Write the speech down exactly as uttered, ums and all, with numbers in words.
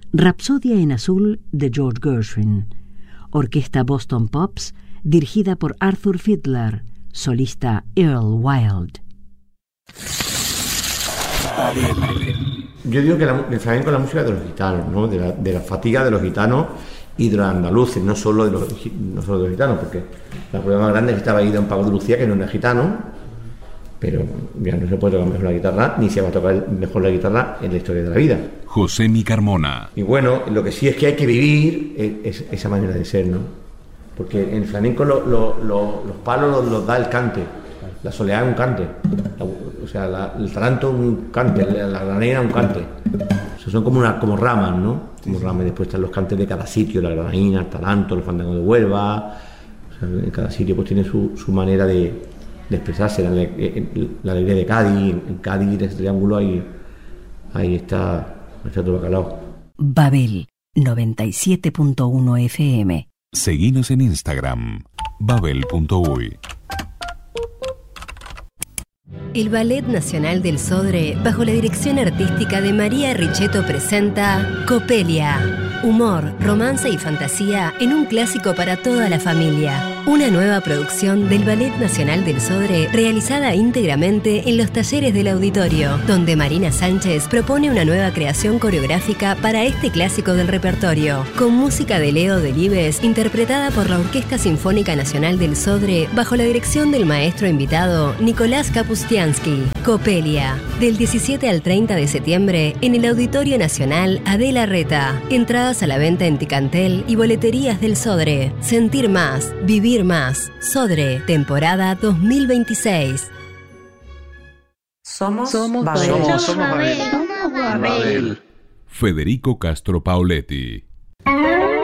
Rapsodia en azul de George Gershwin. Orquesta Boston Pops, dirigida por Arthur Fiedler. Solista Earl Wild. Yo digo que la, el flamenco es la música de los gitanos, ¿no? de, la, de la fatiga de los gitanos y de los andaluces, no solo de los, no solo de los gitanos, porque la prueba más grande es que estaba ahí Don Paco de Lucía, que no era gitano, pero ya no se puede tocar mejor la guitarra, ni se va a tocar mejor la guitarra en la historia de la vida. José Mi Carmona. Y bueno, lo que sí es que hay que vivir es, es esa manera de ser, ¿no? Porque en el flamenco lo, lo, lo, los palos los, los da el cante, la soleá es un cante, la, o sea, la, el taranto es un cante, la, la granadina es un cante. O sea, son como, una, como ramas, ¿no? Como sí, ramas. Después están los cantes de cada sitio, la granadina, el taranto, los fandangos de Huelva. O sea, en cada sitio pues tiene su, su manera de, de expresarse. La, la alegría de Cádiz, en Cádiz, ese triángulo, ahí, ahí está, está todo bacalao. Babel noventa y siete punto uno F M. Seguinos en Instagram, babel punto uy. El Ballet Nacional del Sodre, bajo la dirección artística de María Richetto, presenta Copelia. Humor, romance y fantasía en un clásico para toda la familia. Una nueva producción del Ballet Nacional del Sodre realizada íntegramente en los talleres del auditorio, donde Marina Sánchez propone una nueva creación coreográfica para este clásico del repertorio, con música de Leo Delibes, interpretada por la Orquesta Sinfónica Nacional del Sodre, bajo la dirección del maestro invitado Nicolás Kapustiansky. Copelia, del diecisiete al treinta de septiembre en el Auditorio Nacional Adela Reta. Entradas a la venta en Ticantel y boleterías del Sodre. Sentir más, vivir más. Sodre, temporada dos mil veintiséis. Somos Somos Babel. Somos, somos Babel. Somos Babel. Federico Castro Pauletti.